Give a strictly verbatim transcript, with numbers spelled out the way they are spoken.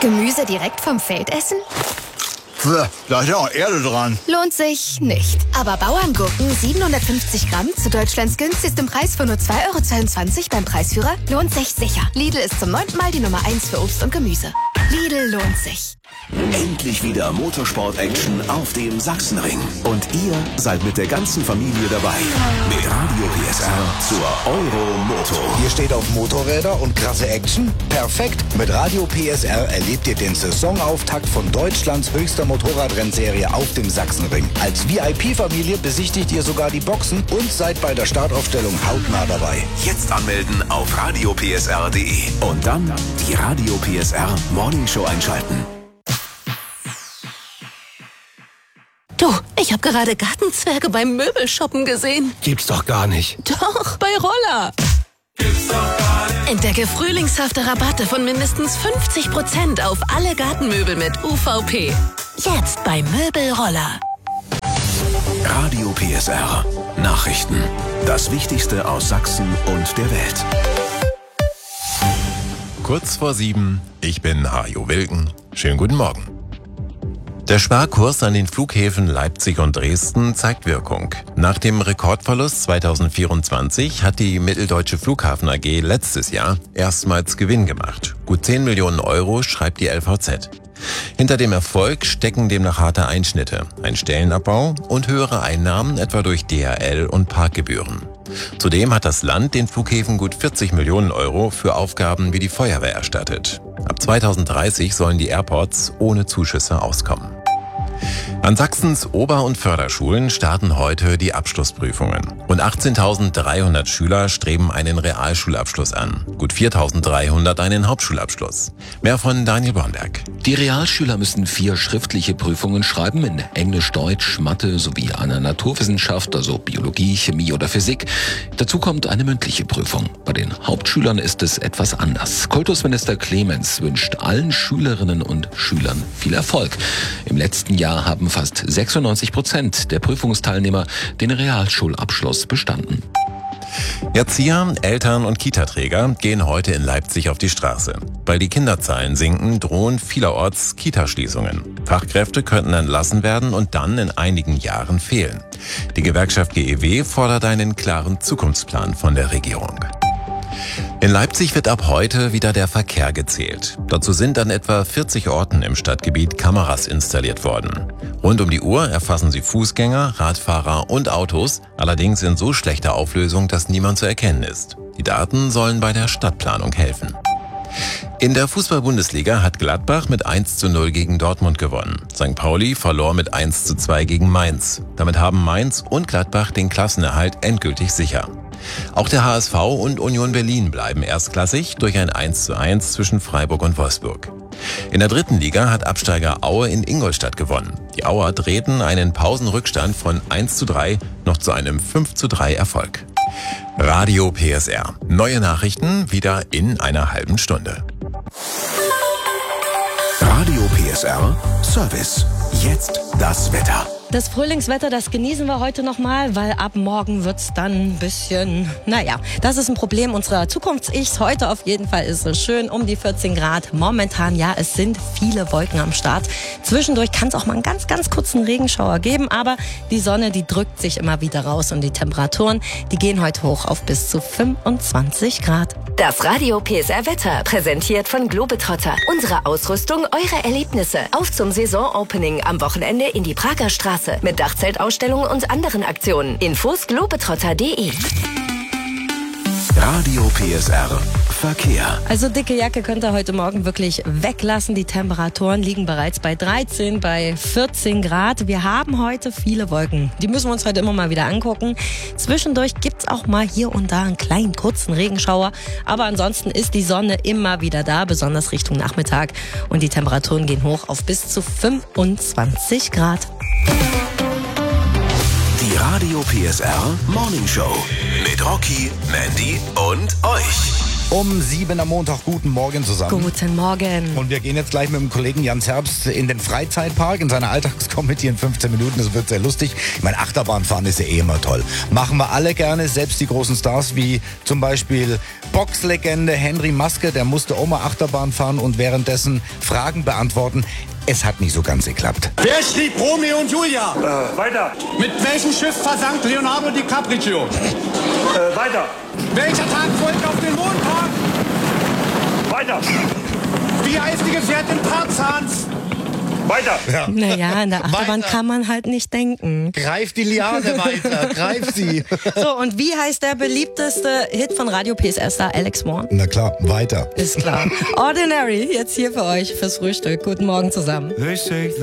Gemüse direkt vom Feld essen? Da ist ja auch Erde dran. Lohnt sich nicht. Aber Bauerngurken siebenhundertfünfzig Gramm zu Deutschlands günstigstem Preis von nur zwei Euro zweiundzwanzig beim Preisführer lohnt sich sicher. Lidl ist zum neunten Mal die Nummer eins für Obst und Gemüse. Lidl lohnt sich. Endlich wieder Motorsport-Action auf dem Sachsenring. Und ihr seid mit der ganzen Familie dabei. Mit Radio P S R zur Euromoto. Ihr steht auf Motorräder und krasse Action? Perfekt! Mit Radio P S R erlebt ihr den Saisonauftakt von Deutschlands höchster Motorradrennserie auf dem Sachsenring. Als V I P-Familie besichtigt ihr sogar die Boxen und seid bei der Startaufstellung hautnah dabei. Jetzt anmelden auf radio p s r punkt d e und dann die Radio P S R Morning Show einschalten. Du, ich habe gerade Gartenzwerge beim Möbelshoppen gesehen. Gibt's doch gar nicht. Doch, bei Roller. Gibt's doch gar nicht. Entdecke frühlingshafte Rabatte von mindestens fünfzig Prozent auf alle Gartenmöbel mit U V P. Jetzt bei Möbelroller. Radio P S R. Nachrichten. Das Wichtigste aus Sachsen und der Welt. Kurz vor sieben, ich bin Hajo Wilken. Schönen guten Morgen. Der Sparkurs an den Flughäfen Leipzig und Dresden zeigt Wirkung. Nach dem Rekordverlust zweitausendvierundzwanzig hat die Mitteldeutsche Flughafen A G letztes Jahr erstmals Gewinn gemacht. Gut zehn Millionen Euro, schreibt die L V Z. Hinter dem Erfolg stecken demnach harte Einschnitte, ein Stellenabbau und höhere Einnahmen etwa durch D H L und Parkgebühren. Zudem hat das Land den Flughäfen gut vierzig Millionen Euro für Aufgaben wie die Feuerwehr erstattet. Ab zweitausenddreißig sollen die Airports ohne Zuschüsse auskommen. An Sachsens Ober- und Förderschulen starten heute die Abschlussprüfungen. Rund achtzehntausenddreihundert Schüler streben einen Realschulabschluss an. Gut viertausenddreihundert einen Hauptschulabschluss. Mehr von Daniel Bornberg. Die Realschüler müssen vier schriftliche Prüfungen schreiben in Englisch, Deutsch, Mathe sowie einer Naturwissenschaft, also Biologie, Chemie oder Physik. Dazu kommt eine mündliche Prüfung. Bei den Hauptschülern ist es etwas anders. Kultusminister Clemens wünscht allen Schülerinnen und Schülern viel Erfolg. Im letzten Jahr haben fast sechsundneunzig Prozent der Prüfungsteilnehmer den Realschulabschluss bestanden. Erzieher, Eltern und Kitaträger gehen heute in Leipzig auf die Straße. Weil die Kinderzahlen sinken, drohen vielerorts Kitaschließungen. Fachkräfte könnten entlassen werden und dann in einigen Jahren fehlen. Die Gewerkschaft G E W fordert einen klaren Zukunftsplan von der Regierung. In Leipzig wird ab heute wieder der Verkehr gezählt. Dazu sind an etwa vierzig Orten im Stadtgebiet Kameras installiert worden. Rund um die Uhr erfassen sie Fußgänger, Radfahrer und Autos, allerdings in so schlechter Auflösung, dass niemand zu erkennen ist. Die Daten sollen bei der Stadtplanung helfen. In der Fußball-Bundesliga hat Gladbach mit eins zu null gegen Dortmund gewonnen. Sankt Pauli verlor mit eins zu zwei gegen Mainz. Damit haben Mainz und Gladbach den Klassenerhalt endgültig sicher. Auch der H S V und Union Berlin bleiben erstklassig durch ein eins zu eins zwischen Freiburg und Wolfsburg. In der dritten Liga hat Absteiger Aue in Ingolstadt gewonnen. Die Auer drehten einen Pausenrückstand von eins zu drei noch zu einem fünf zu drei Erfolg. Radio P S R. Neue Nachrichten wieder in einer halben Stunde. Radio P S R Service. Jetzt das Wetter. Das Frühlingswetter, das genießen wir heute nochmal, weil ab morgen wird's dann ein bisschen, naja, das ist ein Problem unserer Zukunfts-Ichs. Heute auf jeden Fall ist es schön, um die vierzehn Grad. Momentan, ja, es sind viele Wolken am Start. Zwischendurch kann es auch mal einen ganz, ganz kurzen Regenschauer geben, aber die Sonne, die drückt sich immer wieder raus und die Temperaturen, die gehen heute hoch auf bis zu fünfundzwanzig Grad. Das Radio P S R Wetter, präsentiert von Globetrotter. Unsere Ausrüstung, eure Erlebnisse. Auf zum Saisonopening am Wochenende in die Prager Straße mit Dachzeltausstellung und anderen Aktionen. Infos globetrotter punkt de. Radio P S R Verkehr. Also dicke Jacke könnt ihr heute Morgen wirklich weglassen. Die Temperaturen liegen bereits bei dreizehn, bei vierzehn Grad. Wir haben heute viele Wolken. Die müssen wir uns heute immer mal wieder angucken. Zwischendurch gibt's auch mal hier und da einen kleinen kurzen Regenschauer. Aber ansonsten ist die Sonne immer wieder da, besonders Richtung Nachmittag. Und die Temperaturen gehen hoch auf bis zu fünfundzwanzig Grad. Die Radio P S R Morning Show mit Rocky, Mandy und euch. Um sieben am Montag. Guten Morgen zusammen. Guten Morgen. Und wir gehen jetzt gleich mit dem Kollegen Jans Herbst in den Freizeitpark, in seiner Alltagskomödie in fünfzehn Minuten. Das wird sehr lustig. Ich meine, Achterbahnfahren ist ja eh immer toll. Machen wir alle gerne, selbst die großen Stars wie zum Beispiel Boxlegende Henry Maske. Der musste auch mal Achterbahn fahren und währenddessen Fragen beantworten. Es hat nicht so ganz geklappt. Wer schrieb Romeo und Julia? Äh, weiter. Mit welchem Schiff versank Leonardo DiCaprio? Äh, weiter. Welcher Tag folgt auf den Montag? Weiter. Wie heißt die Gefährtin Tarzans? Weiter. Ja. Naja, in der Achterbahn Weiter. kann man halt nicht denken. Greif die Liane weiter, greif sie. So, und wie heißt der beliebteste Hit von Radio P S R-Star Alex Moore? Na klar, weiter. Ist klar. Ordinary, jetzt hier für euch fürs Frühstück. Guten Morgen zusammen. They say